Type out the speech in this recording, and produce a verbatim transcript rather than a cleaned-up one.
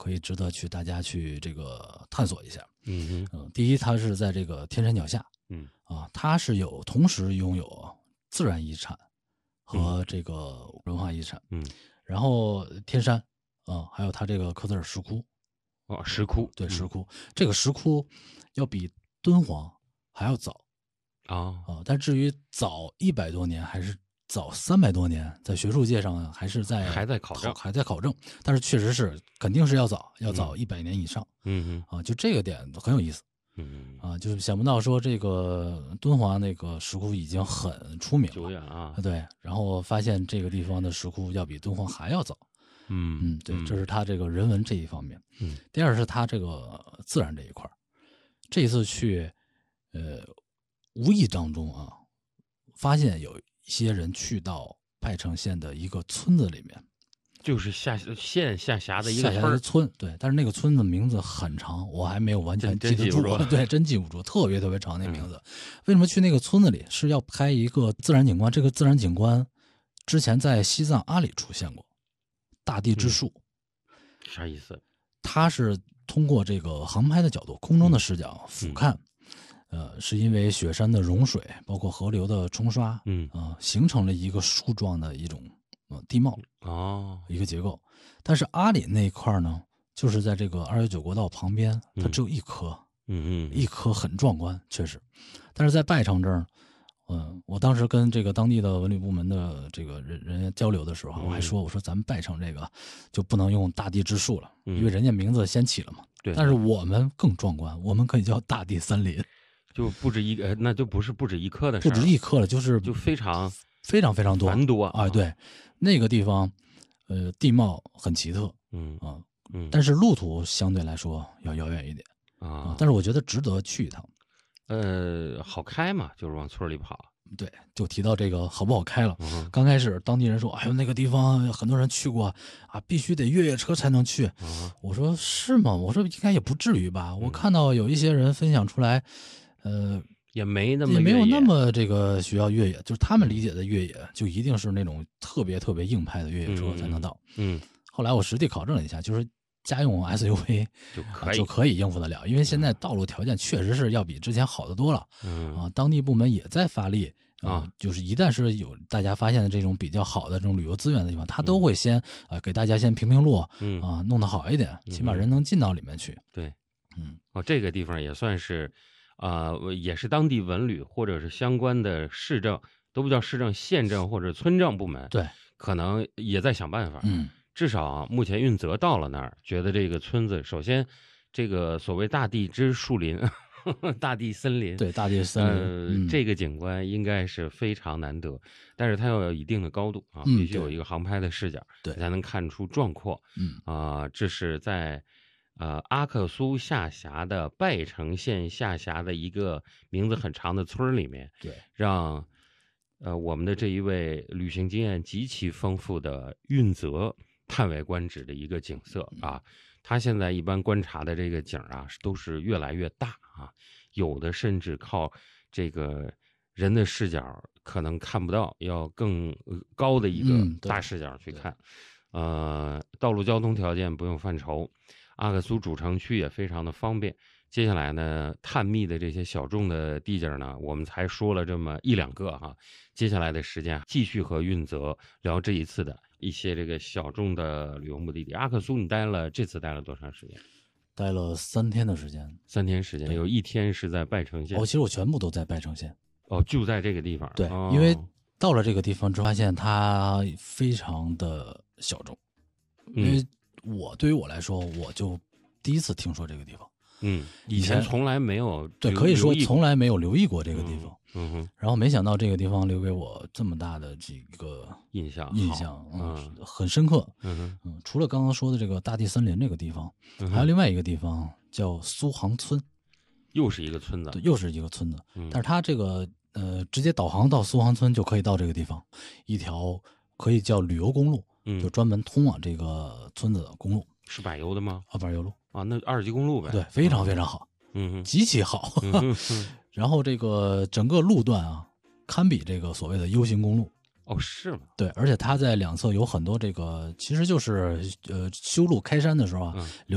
可以值得去大家去这个探索一下。 嗯嗯、 呃，第一，它是在这个天山脚下， 嗯啊，它是有同时拥有自然遗产和这个文化遗产。 嗯， 然后天山啊，还有它这个科泽尔石窟。 哦，石窟， 对，石窟、嗯、这个石窟要比敦煌还要早啊、 哦、啊，但至于早一百多年还是早三百多年，在学术界上还是在还在考证， 还在考证，但是确实是肯定是要早，要早一百年以上。 嗯嗯啊，就这个点很有意思。 嗯啊，就是想不到说这个敦煌那个石窟已经很出名了， 久远啊， 对，然后发现这个地方的石窟要比敦煌还要早。 嗯嗯，对，这是它这个人文这一方面。 嗯， 第二是它这个自然这一块。这一次去，呃，无意当中啊，发现有一些人去到拜城县的一个村子里面。 就是下县下辖的一个村村，对，但是那个村子名字很长，我还没有完全记得住，对，真记不住，特别特别长那名字。嗯、为什么去那个村子里？是要拍一个自然景观，这个自然景观之前在西藏阿里出现过，大地之树。 嗯、啥意思？ 它是通过这个航拍的角度，空中的视角俯瞰，嗯、呃，是因为雪山的融水，包括河流的冲刷， 嗯啊、呃，形成了一个树状的一种。呃，地貌哦， 一个结构，但是阿里那一块呢，就是在这个二幺九国道旁边，它只有一棵， 嗯嗯， 一棵很壮观，确实。但是在拜城这儿，嗯，我当时跟这个当地的文旅部门的这个人人交流的时候， 嗯、 我还说，我说咱们拜城这个就不能用大地之树了，嗯、因为人家名字先起了嘛。 对。 但是我们更壮观，我们可以叫大地森林， 就不止一个，那就不是不止一棵的事， 不止一棵了，就是就非常非常非常多， 繁多啊，对。那个地方，呃，地貌很奇特， 嗯啊， 嗯， 但是路途相对来说要遥远一点啊， 但是我觉得值得去一趟。 呃，好开嘛，就是往村里跑。 对，就提到这个好不好开了。 嗯、 刚开始当地人说：“哎呦，那个地方很多人去过啊，必须得越野车才能去。 嗯” 我说：“是吗？”我说：“应该也不至于吧。嗯”我看到有一些人分享出来，呃。 也没那么也没有那么这个需要越野，就是他们理解的越野就一定是那种特别特别硬派的越野车才能到。 嗯，嗯后来我实地考证了一下，就是家用 S U V 就可以、 啊、就可以应付得了，因为现在道路条件确实是要比之前好得多了。 嗯啊，当地部门也在发力啊，就是一旦是有大家发现的这种比较好的这种旅游资源的地方，他都会先啊给大家先评评路， 嗯啊弄得好一点，起码人能进到里面去。 对， 嗯， 哦，这个地方也算是。啊、呃，也是当地文旅或者是相关的市政，都不叫市政，县政或者村政部门， 对， 可能也在想办法。 嗯， 至少目前运泽到了那儿，觉得这个村子，首先这个所谓大地之树林，呵呵大地森林， 对，大地森林， 呃， 嗯、 这个景观应该是非常难得，但是它要有一定的高度啊， 嗯、 必须有一个航拍的视角， 对， 才能看出壮阔。 嗯啊、呃，这是在。呃，阿克苏下辖的拜城县下辖的一个名字很长的村里面， 对， 让呃我们的这一位旅行经验极其丰富的运泽叹为观止的一个景色啊。他现在一般观察的这个景啊，都是越来越大啊，有的甚至靠这个人的视角可能看不到，要更高的一个大视角去看。嗯、呃，道路交通条件不用犯愁。阿克苏主城区也非常的方便。接下来呢，探秘的这些小众的地界呢，我们才说了这么一两个哈。接下来的时间继续和运泽聊这一次的一些这个小众的旅游目的地。阿克苏，你待了这次待了多长时间？ 待了三天的时间。 三天时间，有一天是在拜城县。 哦，其实我全部都在拜城县。 哦，就在这个地方。 对， 哦、 因为到了这个地方之后，发现它非常的小众，因为、嗯。我对于我来说，我就第一次听说这个地方。 嗯，以前从来没有对，可以说从来没有留意过这个地方。 嗯, 嗯哼， 然后没想到这个地方留给我这么大的这个印象， 印象， 嗯， 嗯很深刻。 嗯哼， 嗯，除了刚刚说的这个大地森林这个地方， 嗯、 还有另外一个地方叫苏杭村， 又是一个村子， 对，又是一个村子。 嗯、 但是它这个呃，直接导航到苏杭村就可以到这个地方，一条可以叫旅游公路。 嗯， 就专门通往这个村子的公路， 是柏油的吗？ 啊，柏油路啊，那二级公路呗。 对，非常非常好， 嗯， 极其好。 嗯哼哼然后这个整个路段啊，堪比这个所谓的 U 型公路。 哦，是吗？ 对，而且它在两侧有很多这个，其实就是呃修路开山的时候啊， 嗯